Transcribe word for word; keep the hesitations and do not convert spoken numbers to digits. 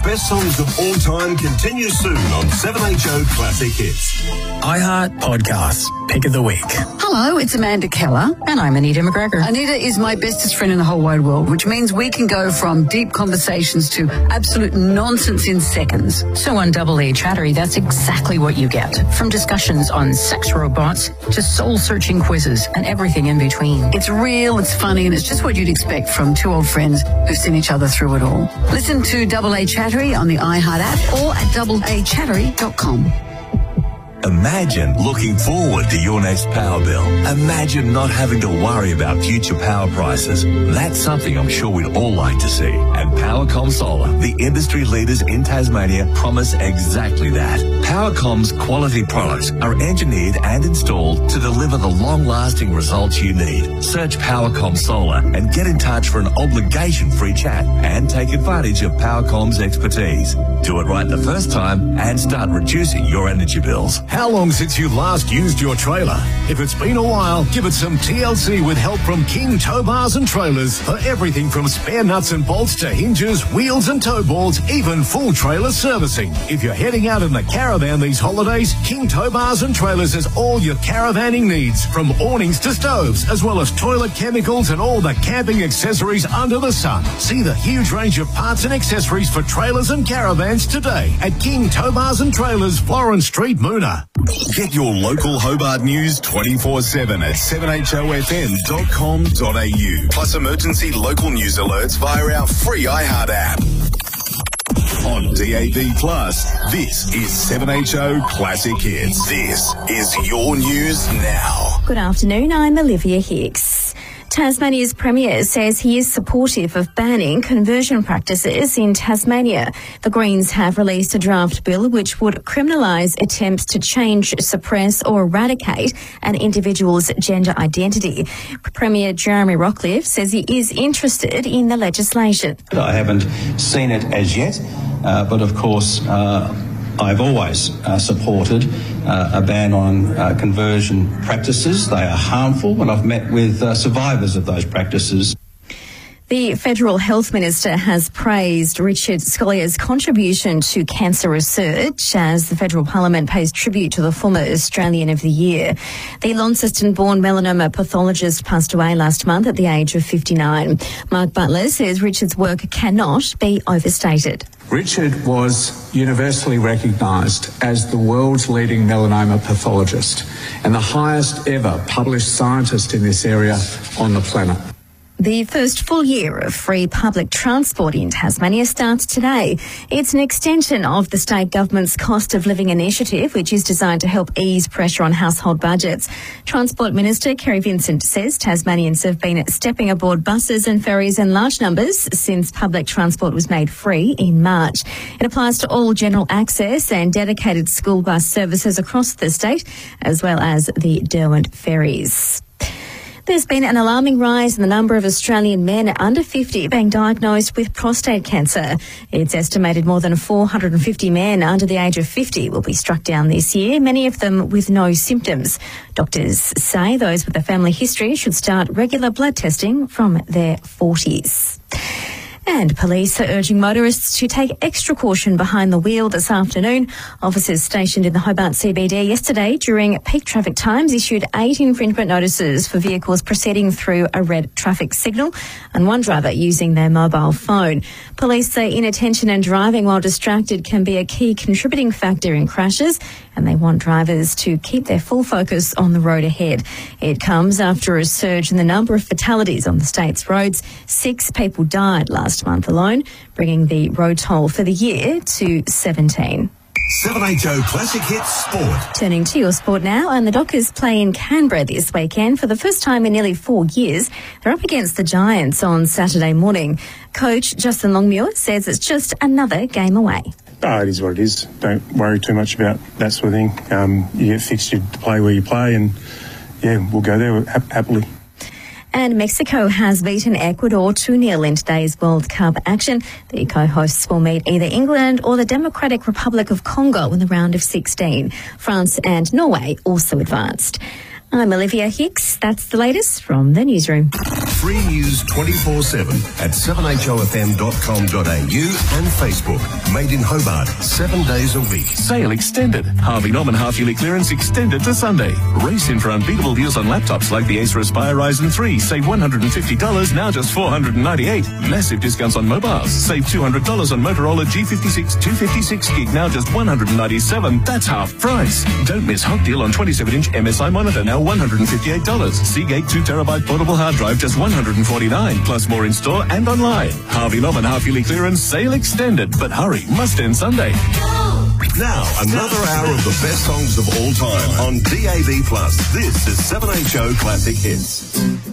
best songs of all time continues soon on seven H O Classic Hits. iHeart Podcasts, Pick of the Week. Hello, it's Amanda Keller. And I'm Anita McGregor. Anita is my bestest friend in the whole wide world, which means we can go from deep conversations to absolute nonsense in seconds. So on Double A Chattery, that's exactly what you get. From discussions on sex robots to soul-searching quizzes and everything in between. It's real, it's funny, and it's just what you'd expect from two old friends who've seen each other through it all. Listen to Double A Chattery on the iHeart app or at double a chattery dot com. Imagine looking forward to your next power bill. Imagine not having to worry about future power prices. That's something I'm sure we'd all like to see. And Powercom Solar, the industry leaders in Tasmania, promise exactly that. Powercom's quality products are engineered and installed to deliver the long-lasting results you need. Search Powercom Solar and get in touch for an obligation-free chat and take advantage of Powercom's expertise. Do it right the first time and start reducing your energy bills. How long since you last used your trailer? If it's been a while, give it some T L C with help from King Tow Bars and Trailers for everything from spare nuts and bolts to hinges, wheels and tow boards, even full trailer servicing. If you're heading out in the caravan these holidays, King Tow Bars and Trailers has all your caravanning needs, from awnings to stoves, as well as toilet chemicals and all the camping accessories under the sun. See the huge range of parts and accessories for trailers and caravans today at King Tow Bars and Trailers, Florence Street, Moona. Get your local Hobart news twenty-four seven at seven H O F M dot com dot A U. Plus emergency local news alerts via our free iHeart app. On D A B Plus, this is seven H O Classic Hits. This is your news now. Good afternoon, I'm Olivia Hicks. Tasmania's Premier says he is supportive of banning conversion practices in Tasmania. The Greens have released a draft bill which would criminalise attempts to change, suppress or eradicate an individual's gender identity. Premier Jeremy Rockliff says he is interested in the legislation. I haven't seen it as yet, uh, but of course uh, I've always uh, supported uh, a ban on uh, conversion practices. They are harmful, and I've met with uh, survivors of those practices. The Federal Health Minister has praised Richard Scollier's contribution to cancer research as the Federal Parliament pays tribute to the former Australian of the Year. The Launceston-born melanoma pathologist passed away last month at the age of fifty-nine. Mark Butler says Richard's work cannot be overstated. Richard was universally recognised as the world's leading melanoma pathologist and the highest ever published scientist in this area on the planet. The first full year of free public transport in Tasmania starts today. It's an extension of the state government's cost of living initiative, which is designed to help ease pressure on household budgets. Transport Minister Kerry Vincent says Tasmanians have been stepping aboard buses and ferries in large numbers since public transport was made free in March. It applies to all general access and dedicated school bus services across the state, as well as the Derwent ferries. There's been an alarming rise in the number of Australian men under fifty being diagnosed with prostate cancer. It's estimated more than four hundred fifty men under the age of fifty will be struck down this year, many of them with no symptoms. Doctors say those with a family history should start regular blood testing from their forties. And police are urging motorists to take extra caution behind the wheel this afternoon. Officers stationed in the Hobart C B D yesterday during peak traffic times issued eight infringement notices for vehicles proceeding through a red traffic signal and one driver using their mobile phone. Police say inattention and driving while distracted can be a key contributing factor in crashes, and they want drivers to keep their full focus on the road ahead. It comes after a surge in the number of fatalities on the state's roads. Six people died last month alone, bringing the road toll for the year to seventeen. seven H O Classic Hits Sport. Turning to your sport now, and the Dockers play in Canberra this weekend for the first time in nearly four years. They're up against the Giants on Saturday morning. Coach Justin Longmuir says it's just another game away. Oh, it is what it is. Don't worry too much about that sort of thing. Um, you get fixtured to play where you play, and yeah, we'll go there ha- happily. And Mexico has beaten Ecuador two nil in today's World Cup action. The co-hosts will meet either England or the Democratic Republic of Congo in the round of sixteen. France and Norway also advanced. I'm Olivia Hicks. That's the latest from the newsroom. Free news twenty-four seven at seven h o f m dot com dot a u and Facebook. Made in Hobart, seven days a week. Sale extended. Harvey Norman half-yearly clearance extended to Sunday. Race in for unbeatable deals on laptops like the Acer Aspire Ryzen three. Save one hundred fifty dollars, now just four hundred ninety-eight dollars. Massive discounts on mobiles. Save two hundred dollars on Motorola G fifty-six two fifty-six gig, now just one hundred ninety-seven dollars. That's half price. Don't miss hot deal on twenty-seven inch M S I monitor, now one hundred fifty-eight dollars. Seagate two terabyte portable hard drive, just one hundred forty-nine dollars. Plus more in store and online. Harvey Norman half-yearly clearance sale extended. But hurry, must end Sunday. Now, another hour of the best songs of all time on D A B plus. This is seven H O Classic Hits.